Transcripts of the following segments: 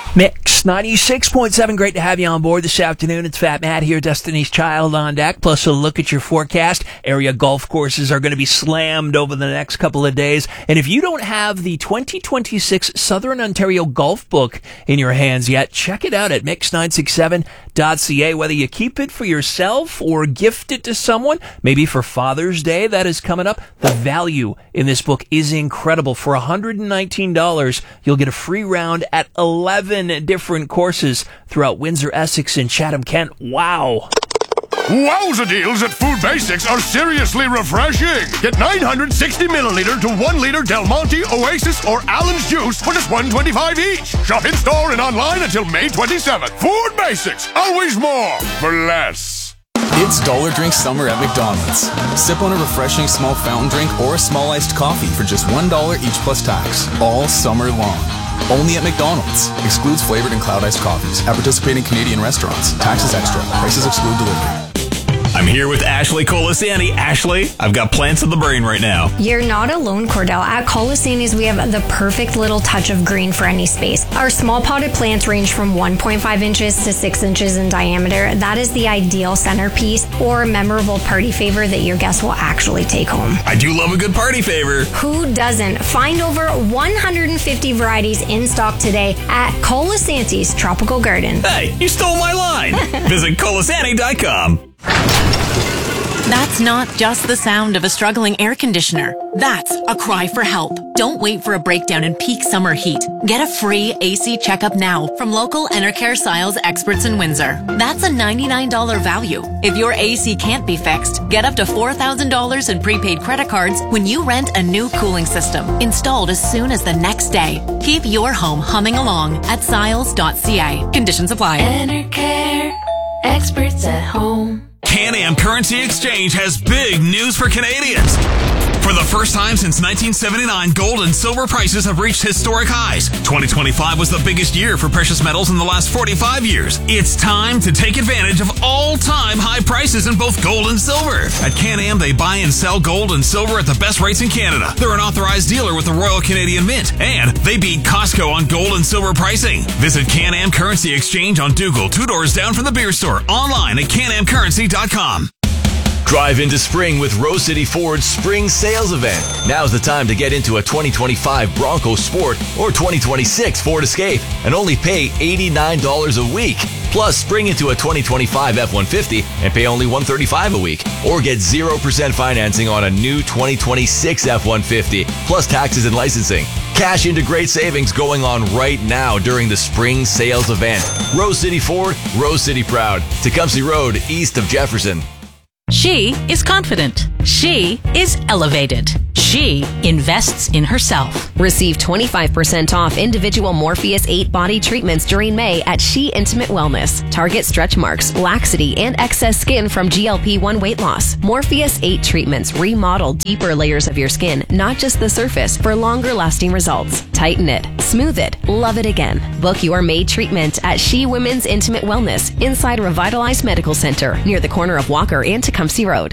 Mix 96.7. Great to have you on board this afternoon. It's Fat Matt here, Destiny's Child on deck. Plus a look at your forecast. Area golf courses are going to be slammed over the next couple of days. And if you don't have the 2026 Southern Ontario Golf Book in your hands yet, check it out at mix967.ca. Whether you keep it for yourself or gift it to someone, maybe for Father's Day that is coming up, the value in this book is incredible. For $119, you'll get a free round at 11 different courses throughout Windsor, Essex, and Chatham-Kent. Wow. Wowza deals at Food Basics are seriously refreshing. Get 960 milliliter to 1 liter Del Monte, Oasis, or Allen's juice for just $1.25 each. Shop in store and online until May 27th. Food Basics, always more for less. It's Dollar Drink Summer at McDonald's. Sip on a refreshing small fountain drink or a small iced coffee for just $1 each plus tax, all summer long. Only at McDonald's. Excludes flavored and cloud iced coffees at participating Canadian restaurants. Taxes extra. Prices exclude delivery. I'm here with Ashley Colasani. Ashley, I've got plants in the brain right now. You're not alone, Cordell. At Colasani's, we have the perfect little touch of green for any space. Our small potted plants range from 1.5 inches to 6 inches in diameter. That is the ideal centerpiece or memorable party favor that your guests will actually take home. I do love a good party favor. Who doesn't? Find over 150 varieties in stock today at Colasani's Tropical Garden. Hey, you stole my line. Visit colasani.com. That's not just the sound of a struggling air conditioner. That's a cry for help. Don't wait for a breakdown in peak summer heat. Get a free AC checkup now from local Enercare Siles experts in Windsor. That's a $99 value. If your AC can't be fixed, get up to $4,000 in prepaid credit cards when you rent a new cooling system, installed as soon as the next day. Keep your home humming along at siles.ca. Conditions apply. Enercare, experts at home. Can-Am Currency Exchange has big news for Canadians. For the first time since 1979, gold and silver prices have reached historic highs. 2025 was the biggest year for precious metals in the last 45 years. It's time to take advantage of all-time high prices in both gold and silver. At Can-Am, they buy and sell gold and silver at the best rates in Canada. They're an authorized dealer with the Royal Canadian Mint, and they beat Costco on gold and silver pricing. Visit Can-Am Currency Exchange on Dougal, 2 doors down from the beer store, online at canamcurrency.com. Drive into spring with Rose City Ford's Spring Sales Event. Now's the time to get into a 2025 Bronco Sport or 2026 Ford Escape and only pay $89 a week. Plus, spring into a 2025 F-150 and pay only $135 a week. Or get 0% financing on a new 2026 F-150, plus taxes and licensing. Cash into great savings going on right now during the Spring Sales Event. Rose City Ford, Rose City proud. Tecumseh Road, east of Jefferson. She is confident. She is elevated. She invests in herself. Receive 25% off individual Morpheus 8 body treatments during May at She Intimate Wellness. Target stretch marks, laxity, and excess skin from GLP-1 weight loss. Morpheus 8 treatments remodel deeper layers of your skin, not just the surface, for longer lasting results. Tighten it, smooth it, love it again. Book your May treatment at She Women's Intimate Wellness inside Revitalized Medical Center near the corner of Walker and Tecumseh Road.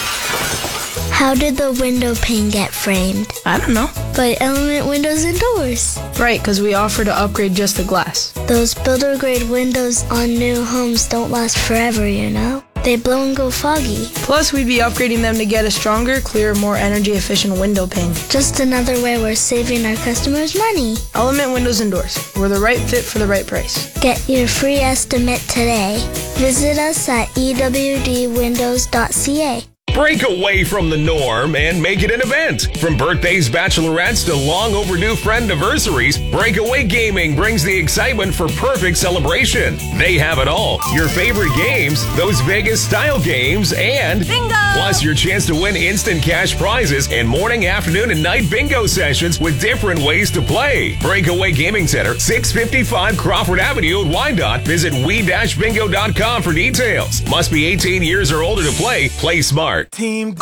How did the window pane get framed? I don't know. By Element Windows and Doors. Right, because we offer to upgrade just the glass. Those builder-grade windows on new homes don't last forever, you know? They blow and go foggy. Plus, we'd be upgrading them to get a stronger, clearer, more energy-efficient window pane. Just another way we're saving our customers money. Element Windows and Doors. We're the right fit for the right price. Get your free estimate today. Visit us at ewdwindows.ca. Break away from the norm and make it an event. From birthdays, bachelorettes to long overdue friend anniversaries, Breakaway Gaming brings the excitement for perfect celebration. They have it all. Your favorite games, those Vegas-style games, and bingo! Plus your chance to win instant cash prizes and morning, afternoon, and night bingo sessions with different ways to play. Breakaway Gaming Center, 655 Crawford Avenue in Wyandotte. Visit we-bingo.com for details. Must be 18 years or older to play. Play smart. Team